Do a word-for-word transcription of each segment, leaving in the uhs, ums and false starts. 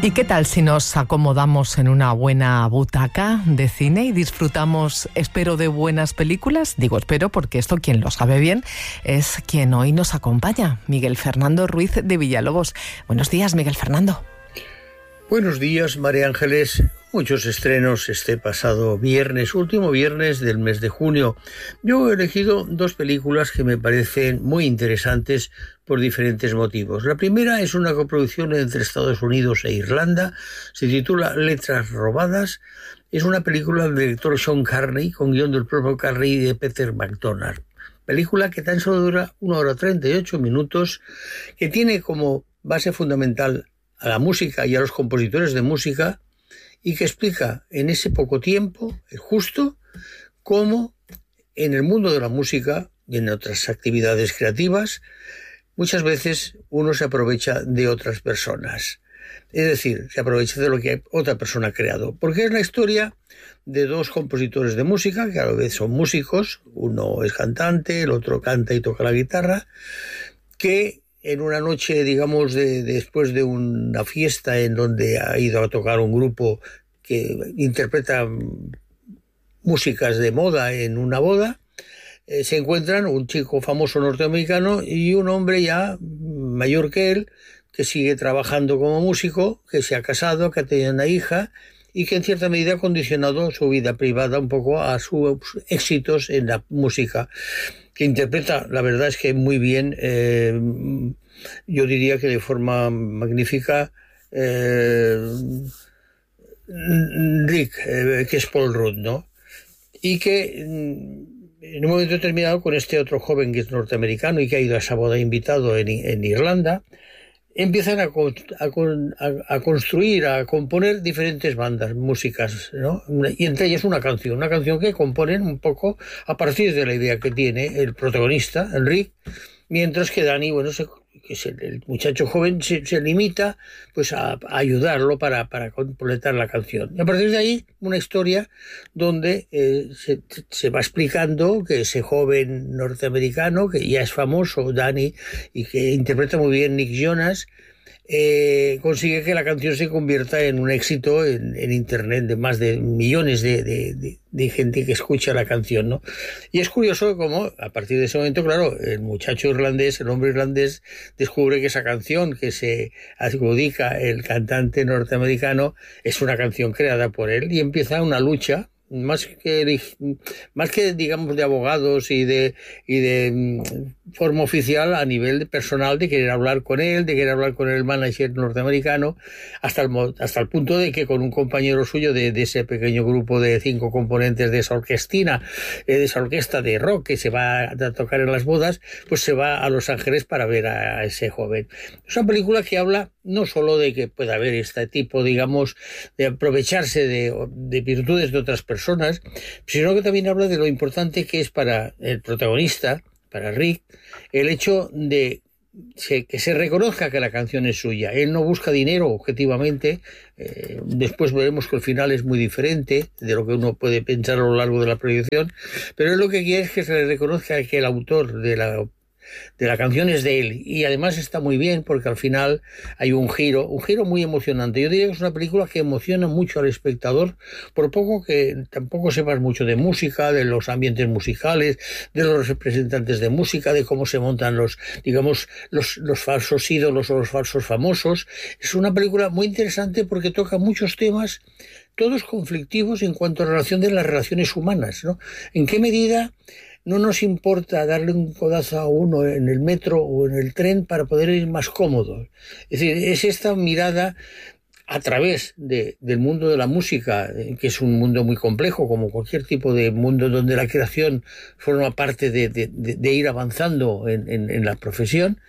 ¿Y qué tal si nos acomodamos en una buena butaca de cine y disfrutamos, espero, de buenas películas? Digo espero porque esto, quien lo sabe bien, es quien hoy nos acompaña, Miguel Fernando Ruiz de Villalobos. Buenos días, Miguel Fernando. Buenos días, María Ángeles. Muchos estrenos este pasado viernes, último viernes del mes de junio. Yo he elegido dos películas que me parecen muy interesantes por diferentes motivos. La primera es una coproducción entre Estados Unidos e Irlanda. Se titula Letras robadas. Es una película del director Sean Carney, con guión del propio Carney y de Peter McDonald. Película que tan solo dura una hora treinta y ocho minutos, que tiene como base fundamental a la música y a los compositores de música, y que explica en ese poco tiempo, justo, cómo en el mundo de la música y en otras actividades creativas muchas veces uno se aprovecha de otras personas. Es decir, se aprovecha de lo que otra persona ha creado. Porque es la historia de dos compositores de música, que a la vez son músicos, uno es cantante, el otro canta y toca la guitarra, que en una noche, digamos, de, después de una fiesta en donde ha ido a tocar un grupo que interpreta músicas de moda en una boda, eh, se encuentran un chico famoso norteamericano y un hombre ya mayor que él, que sigue trabajando como músico, que se ha casado, que ha tenido una hija y que en cierta medida ha condicionado su vida privada un poco a sus éxitos en la música, que interpreta, la verdad es que muy bien, eh, yo diría que de forma magnífica, eh, Rick, eh, que es Paul Rudd, ¿no? Y que en un momento determinado, con este otro joven que es norteamericano y que ha ido a esa boda invitado en, en Irlanda, empiezan a, a, a construir, a componer diferentes bandas, músicas, ¿no? Y entre ellas una canción, una canción que componen un poco a partir de la idea que tiene el protagonista, el Rick, mientras que Danny, bueno, se, que es el, el muchacho joven, se, se limita pues a, a ayudarlo para, para completar la canción. Y a partir de ahí, una historia donde eh, se, se va explicando que ese joven norteamericano, que ya es famoso, Danny, y que interpreta muy bien Nick Jonas, Eh, consigue que la canción se convierta en un éxito en, en internet, de más de millones de, de, de, de gente que escucha la canción, ¿no? Y es curioso cómo a partir de ese momento, claro, el muchacho irlandés, el hombre irlandés, descubre que esa canción que se adjudica el cantante norteamericano es una canción creada por él, y empieza una lucha más que más que digamos de abogados y de y de forma oficial, a nivel personal, de querer hablar con él, de querer hablar con el manager norteamericano, hasta el hasta el punto de que con un compañero suyo de, de ese pequeño grupo de cinco componentes de esa orquestina, de esa orquesta de rock que se va a tocar en las bodas, pues se va a Los Ángeles para ver a ese joven. Es una película que habla no solo de que pueda haber este tipo, digamos, de aprovecharse de, de virtudes de otras personas, sino que también habla de lo importante que es para el protagonista, para Rick, el hecho de que se reconozca que la canción es suya. Él no busca dinero objetivamente, eh, después veremos que el final es muy diferente de lo que uno puede pensar a lo largo de la proyección, pero él lo que quiere es que se le reconozca que el autor de la de la canción es de él, y además está muy bien porque al final hay un giro, un giro muy emocionante. Yo diría que es una película que emociona mucho al espectador, por poco que tampoco sepas mucho de música, de los ambientes musicales, de los representantes de música, de cómo se montan los, digamos, los, los falsos ídolos o los falsos famosos. Es una película muy interesante porque toca muchos temas, todos conflictivos en cuanto a relación de las relaciones humanas, ¿no? ¿En qué medida no nos importa darle un codazo a uno en el metro o en el tren para poder ir más cómodos? Es decir, es esta mirada a través de, del mundo de la música, que es un mundo muy complejo, como cualquier tipo de mundo donde la creación forma parte de, de, de, de ir avanzando en, en, en la profesión.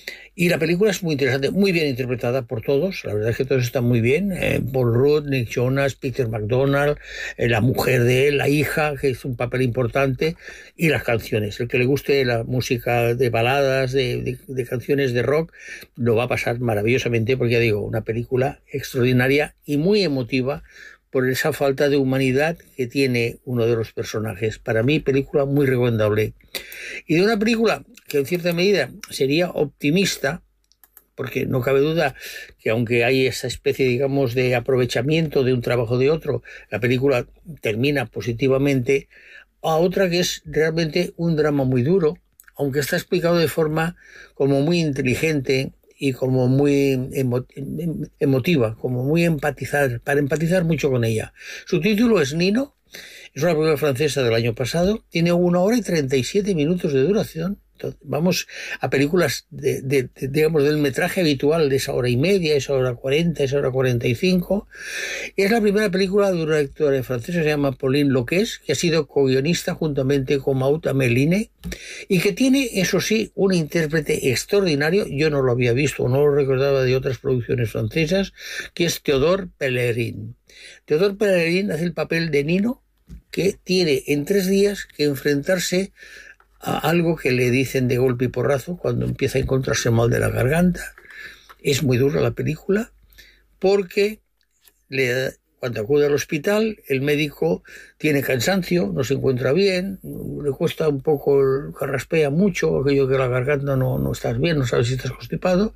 Y la película es muy interesante, muy bien interpretada por todos. La verdad es que todos están muy bien. Eh, Paul Rudd, Nick Jonas, Peter McDonald, eh, la mujer de él, la hija, que es un papel importante, y las canciones. El que le guste la música de baladas, de, de, de canciones de rock, lo va a pasar maravillosamente, porque ya digo, una película extraordinaria y muy emotiva por esa falta de humanidad que tiene uno de los personajes. Para mí, película muy recomendable. Y de una película que en cierta medida sería optimista, porque no cabe duda que aunque hay esa especie, digamos, de aprovechamiento de un trabajo de otro, la película termina positivamente, a otra que es realmente un drama muy duro, aunque está explicado de forma como muy inteligente y como muy emo emotiva, como muy empatizar, para empatizar mucho con ella. Su título es Nino, es una película francesa del año pasado, tiene una hora y treinta y siete minutos de duración. Entonces, vamos a películas de, de, de, digamos, del metraje habitual de esa hora y media, esa hora cuarenta, esa hora cuarenta y cinco. Es la primera película de una directora francesa, se llama Pauline Loquès, que ha sido co-guionista juntamente con Maud Ameline, y que tiene, eso sí, un intérprete extraordinario, yo no lo había visto, no lo recordaba de otras producciones francesas, que es Théodore Pellerin. Théodore Pellerin hace el papel de Nino, que tiene en tres días que enfrentarse a algo que le dicen de golpe y porrazo cuando empieza a encontrarse mal de la garganta. Es muy dura la película porque le, cuando acude al hospital el médico tiene cansancio, no se encuentra bien, le cuesta un poco, carraspea mucho, aquello que la garganta no, no estás bien, no sabes si estás constipado,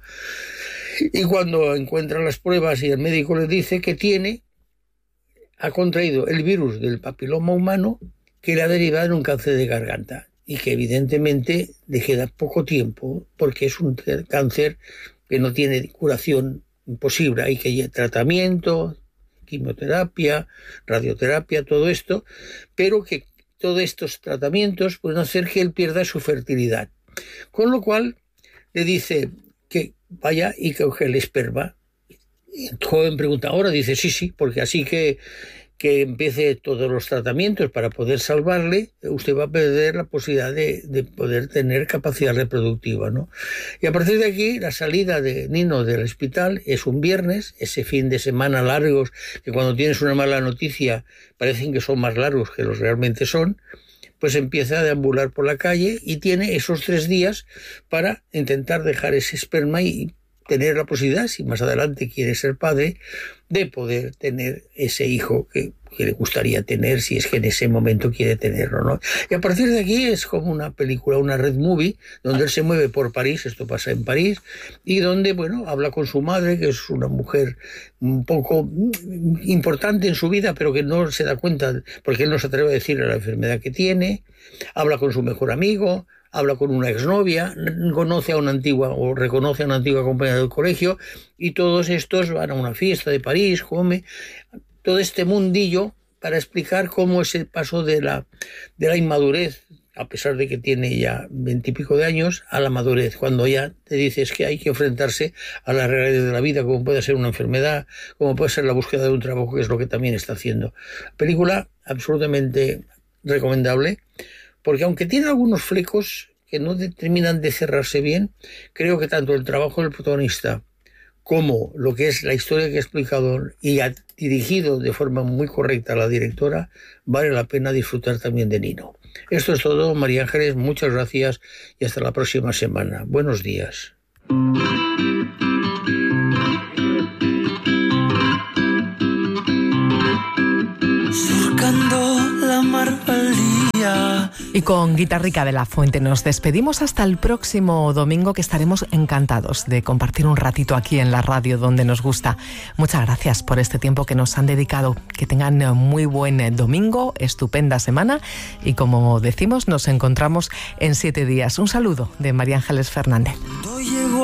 y cuando encuentra las pruebas y el médico le dice que tiene, ha contraído el virus del papiloma humano que le ha derivado en un cáncer de garganta, y que evidentemente le queda poco tiempo porque es un cáncer que no tiene curación posible. Hay que ir tratamiento, quimioterapia, radioterapia, todo esto, pero que todos estos tratamientos pueden hacer que él pierda su fertilidad. Con lo cual le dice que vaya y que coge el esperma. Y el joven pregunta, ahora dice sí, sí, porque así que que empiece todos los tratamientos para poder salvarle, usted va a perder la posibilidad de, de poder tener capacidad reproductiva, ¿no? Y a partir de aquí, la salida de Nino del hospital es un viernes, ese fin de semana largos, que cuando tienes una mala noticia parecen que son más largos que los realmente son, pues empieza a deambular por la calle y tiene esos tres días para intentar dejar ese esperma y tener la posibilidad, si más adelante quiere ser padre, de poder tener ese hijo que, que le gustaría tener, si es que en ese momento quiere tenerlo, ¿no? Y a partir de aquí es como una película, una red movie, donde él se mueve por París, esto pasa en París, y donde, bueno, habla con su madre, que es una mujer un poco importante en su vida, pero que no se da cuenta, porque él no se atreve a decirle la enfermedad que tiene, habla con su mejor amigo, habla con una exnovia, conoce a una antigua o reconoce a una antigua compañera del colegio, y todos estos van a una fiesta de París, come, todo este mundillo para explicar cómo es el paso de la, de la inmadurez, a pesar de que tiene ya veintipico de años, a la madurez, cuando ya te dices que hay que enfrentarse a las realidades de la vida, como puede ser una enfermedad, como puede ser la búsqueda de un trabajo, que es lo que también está haciendo. Película absolutamente recomendable, porque aunque tiene algunos flecos que no terminan de cerrarse bien, creo que tanto el trabajo del protagonista como lo que es la historia que ha explicado y ha dirigido de forma muy correcta a la directora, vale la pena disfrutar también de Nino. Esto es todo, María Ángeles, muchas gracias y hasta la próxima semana. Buenos días. Surcando la mar al día. Y con Guitarrica de la Fuente nos despedimos hasta el próximo domingo, que estaremos encantados de compartir un ratito aquí en la radio donde nos gusta. Muchas gracias por este tiempo que nos han dedicado. Que tengan muy buen domingo, estupenda semana, y como decimos, nos encontramos en siete días. Un saludo de María Ángeles Fernández.